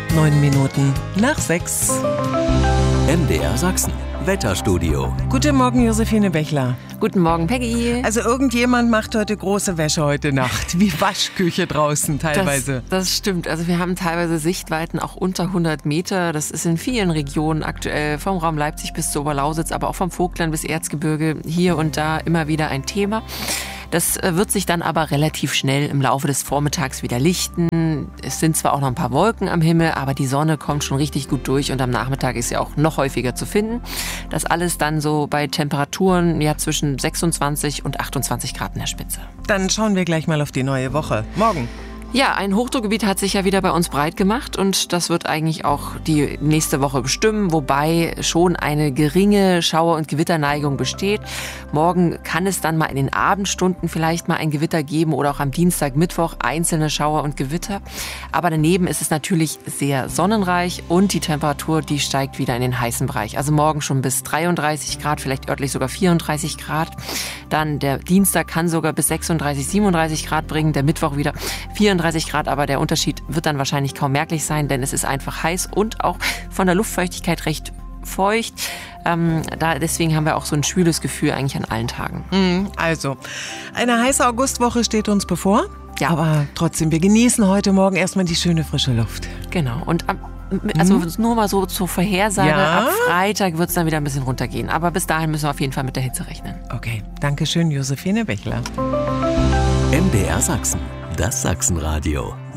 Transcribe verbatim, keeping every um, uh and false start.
Neun Minuten nach sechs. M D R Sachsen, Wetterstudio. Guten Morgen, Josephine Bechler. Guten Morgen, Peggy. Also irgendjemand macht heute große Wäsche heute Nacht, wie Waschküche draußen teilweise. Das, das stimmt, also wir haben teilweise Sichtweiten auch unter hundert Meter. Das ist in vielen Regionen aktuell, vom Raum Leipzig bis zur Oberlausitz, aber auch vom Vogtland bis Erzgebirge, hier und da immer wieder ein Thema. Das wird sich dann aber relativ schnell im Laufe des Vormittags wieder lichten. Es sind zwar auch noch ein paar Wolken am Himmel, aber die Sonne kommt schon richtig gut durch und am Nachmittag ist sie auch noch häufiger zu finden. Das alles dann so bei Temperaturen ja zwischen sechsundzwanzig und achtundzwanzig Grad in der Spitze. Dann schauen wir gleich mal auf die neue Woche. Morgen. Ja, ein Hochdruckgebiet hat sich ja wieder bei uns breit gemacht und das wird eigentlich auch die nächste Woche bestimmen, wobei schon eine geringe Schauer- und Gewitterneigung besteht. Morgen kann es dann mal in den Abendstunden vielleicht mal ein Gewitter geben oder auch am Dienstag, Mittwoch einzelne Schauer und Gewitter. Aber daneben ist es natürlich sehr sonnenreich und die Temperatur, die steigt wieder in den heißen Bereich. Also morgen schon bis dreiunddreißig Grad, vielleicht örtlich sogar vierunddreißig Grad. Dann der Dienstag kann sogar bis sechsunddreißig, siebenunddreißig Grad bringen, der Mittwoch wieder vierunddreißig Grad, aber der Unterschied wird dann wahrscheinlich kaum merklich sein, denn es ist einfach heiß und auch von der Luftfeuchtigkeit recht feucht. Ähm, da, deswegen haben wir auch so ein schwüles Gefühl eigentlich an allen Tagen. Also, eine heiße Augustwoche steht uns bevor. Ja. Aber trotzdem, wir genießen heute Morgen erstmal die schöne frische Luft. Genau. Und am Also mhm. nur mal so zur Vorhersage, Ja. ab Freitag wird es dann wieder ein bisschen runtergehen. Aber bis dahin müssen wir auf jeden Fall mit der Hitze rechnen. Okay, danke schön, Josephine Bechler. M D R Sachsen, das Sachsenradio.